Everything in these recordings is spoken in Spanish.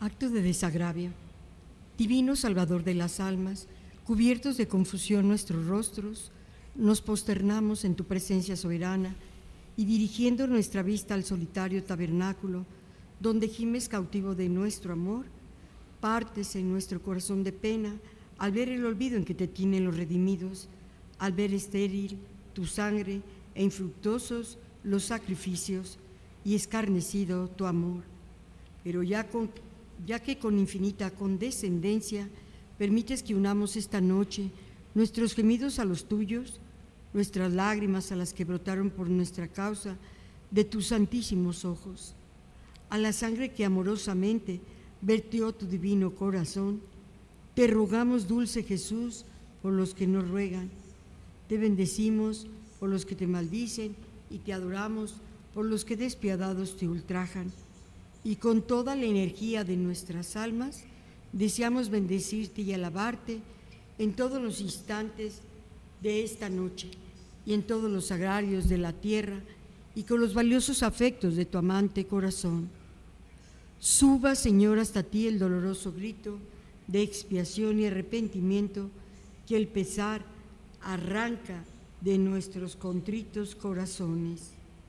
Acto de desagravio. Divino Salvador de las almas, cubiertos de confusión nuestros rostros, nos posternamos en tu presencia soberana y dirigiendo nuestra vista al solitario tabernáculo, donde gimes cautivo de nuestro amor, partes en nuestro corazón de pena al ver el olvido en que te tienen los redimidos, al ver estéril tu sangre e infructuosos los sacrificios y escarnecido tu amor. Pero ya que con infinita condescendencia permites que unamos esta noche nuestros gemidos a los tuyos, nuestras lágrimas a las que brotaron por nuestra causa de tus santísimos ojos, a la sangre que amorosamente vertió tu divino corazón, te rogamos, dulce Jesús, por los que nos ruegan, te bendecimos por los que te maldicen y te adoramos por los que despiadados te ultrajan. Y con toda la energía de nuestras almas, deseamos bendecirte y alabarte en todos los instantes de esta noche y en todos los agrarios de la tierra y con los valiosos afectos de tu amante corazón. Suba, Señor, hasta ti el doloroso grito de expiación y arrepentimiento que el pesar arranca de nuestros contritos corazones.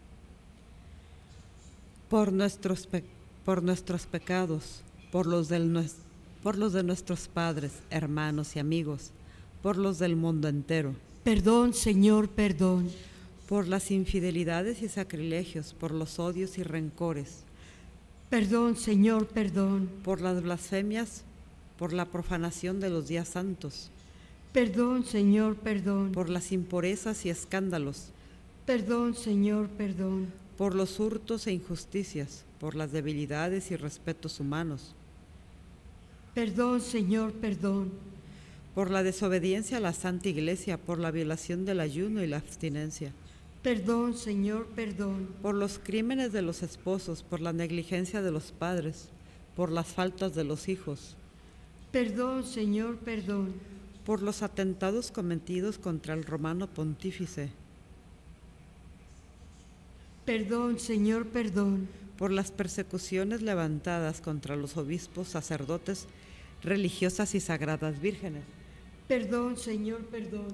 Por nuestros pecados, por los de nuestros padres, hermanos y amigos, por los del mundo entero. Perdón, Señor, perdón. Por las infidelidades y sacrilegios, por los odios y rencores. Perdón, Señor, perdón. Por las blasfemias, por la profanación de los días santos. Perdón, Señor, perdón. Por las impurezas y escándalos. Perdón, Señor, perdón. Por los hurtos e injusticias, por las debilidades y respetos humanos. Perdón, Señor, perdón. Por la desobediencia a la Santa Iglesia, por la violación del ayuno y la abstinencia. Perdón, Señor, perdón. Por los crímenes de los esposos, por la negligencia de los padres, por las faltas de los hijos. Perdón, Señor, perdón. Por los atentados cometidos contra el romano pontífice. Perdón, Señor, perdón. Por las persecuciones levantadas contra los obispos, sacerdotes, religiosas y sagradas vírgenes. Perdón, Señor, perdón.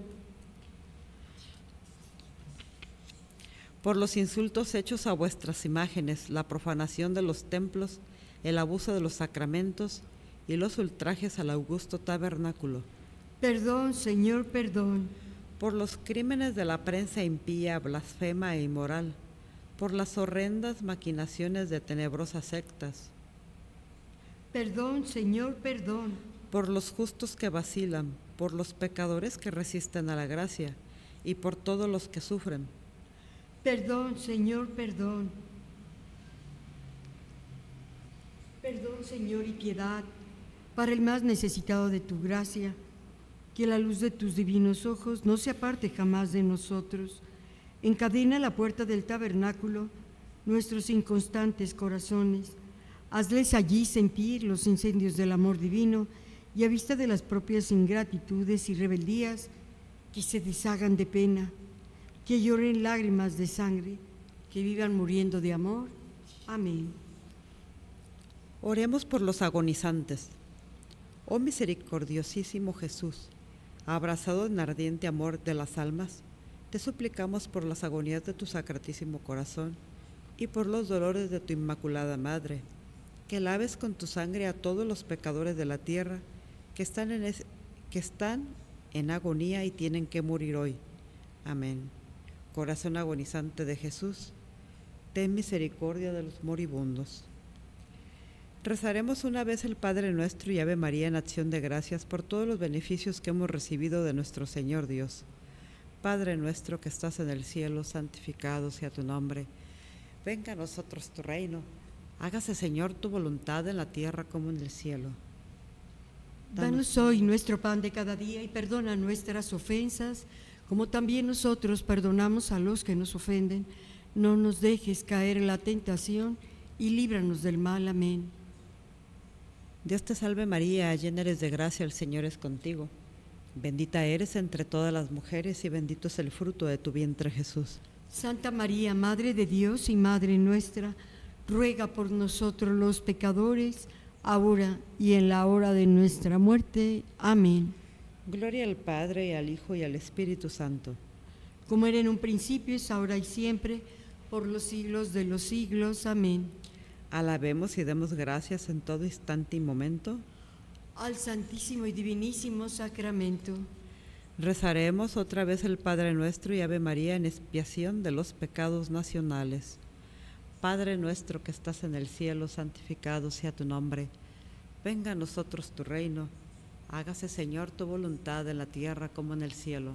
Por los insultos hechos a vuestras imágenes, la profanación de los templos, el abuso de los sacramentos y los ultrajes al augusto tabernáculo. Perdón, Señor, perdón. Por los crímenes de la prensa impía, blasfema e inmoral, por las horrendas maquinaciones de tenebrosas sectas. Perdón, Señor, perdón. Por los justos que vacilan, por los pecadores que resisten a la gracia y por todos los que sufren. Perdón, Señor, perdón. Perdón, Señor, y piedad para el más necesitado de tu gracia, que la luz de tus divinos ojos no se aparte jamás de nosotros. Encadena la puerta del tabernáculo nuestros inconstantes corazones. Hazles allí sentir los incendios del amor divino y a vista de las propias ingratitudes y rebeldías, que se deshagan de pena, que lloren lágrimas de sangre, que vivan muriendo de amor. Amén. Oremos por los agonizantes. Oh misericordiosísimo Jesús, abrazado en ardiente amor de las almas, te suplicamos por las agonías de tu sacratísimo corazón y por los dolores de tu Inmaculada Madre, que laves con tu sangre a todos los pecadores de la tierra que están en agonía y tienen que morir hoy. Amén. Corazón agonizante de Jesús, ten misericordia de los moribundos. Rezaremos una vez el Padre Nuestro y Ave María en acción de gracias por todos los beneficios que hemos recibido de nuestro Señor Dios. Padre nuestro que estás en el cielo, santificado sea tu nombre. Venga a nosotros tu reino. Hágase, Señor, tu voluntad en la tierra como en el cielo. Danos hoy nuestro pan de cada día y perdona nuestras ofensas, como también nosotros perdonamos a los que nos ofenden. No nos dejes caer en la tentación y líbranos del mal. Amén. Dios te salve María, llena eres de gracia, el Señor es contigo. Bendita eres entre todas las mujeres y bendito es el fruto de tu vientre Jesús. Santa María, Madre de Dios y Madre nuestra, ruega por nosotros los pecadores, ahora y en la hora de nuestra muerte. Amén. Gloria al Padre, y al Hijo, y al Espíritu Santo. Como era en un principio, es ahora y siempre, por los siglos de los siglos. Amén. Alabemos y demos gracias en todo instante y momento. Al Santísimo y Divinísimo Sacramento. Rezaremos otra vez el Padre Nuestro y Ave María en expiación de los pecados nacionales. Padre nuestro que estás en el cielo, santificado sea tu nombre. Venga a nosotros tu reino. Hágase, Señor, tu voluntad en la tierra como en el cielo.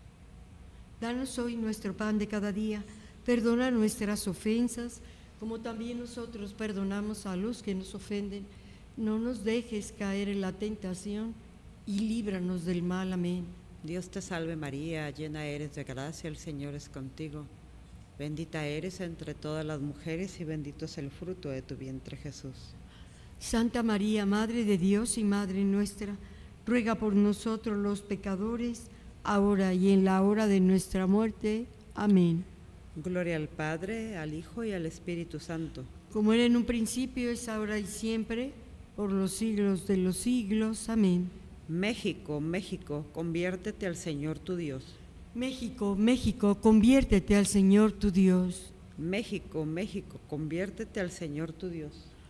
Danos hoy nuestro pan de cada día. Perdona nuestras ofensas, como también nosotros perdonamos a los que nos ofenden. No nos dejes caer en la tentación y líbranos del mal. Amén. Dios te salve María, llena eres de gracia, el Señor es contigo. Bendita eres entre todas las mujeres y bendito es el fruto de tu vientre, Jesús. Santa María, Madre de Dios y Madre nuestra, ruega por nosotros los pecadores, ahora y en la hora de nuestra muerte. Amén. Gloria al Padre, al Hijo y al Espíritu Santo. Como era en un principio, es ahora y siempre, por los siglos de los siglos. Amén. México, México, conviértete al Señor tu Dios. México, México, conviértete al Señor tu Dios. México, México, conviértete al Señor tu Dios.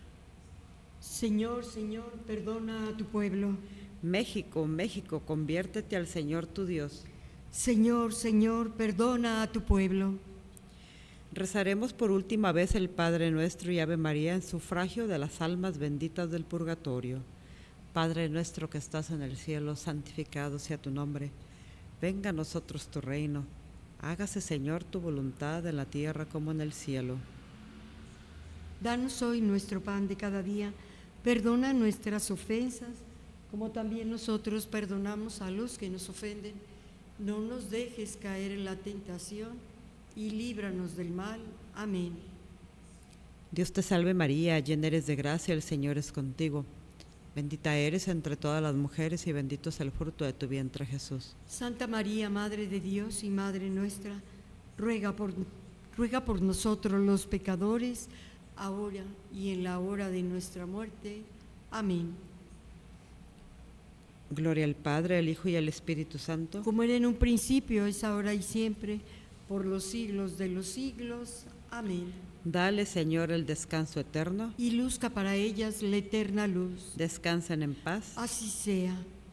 Señor, Señor, perdona a tu pueblo. México, México, conviértete al Señor tu Dios. Señor, Señor, perdona a tu pueblo. Rezaremos por última vez el Padre Nuestro y Ave María en sufragio de las almas benditas del purgatorio. Padre nuestro que estás en el cielo, santificado sea tu nombre. Venga a nosotros tu reino. Hágase, Señor, tu voluntad en la tierra como en el cielo. Danos hoy nuestro pan de cada día. Perdona nuestras ofensas, como también nosotros perdonamos a los que nos ofenden. No nos dejes caer en la tentación y líbranos del mal. Amén. Dios te salve María, llena eres de gracia, el Señor es contigo. Bendita eres entre todas las mujeres y bendito es el fruto de tu vientre, Jesús. Santa María, Madre de Dios y Madre nuestra, ruega por nosotros los pecadores, ahora y en la hora de nuestra muerte. Amén. Gloria al Padre, al Hijo y al Espíritu Santo. Como era en un principio, es ahora y siempre, por los siglos de los siglos. Amén. Dale, Señor, el descanso eterno. Y luzca para ellas la eterna luz. Descansen en paz. Así sea.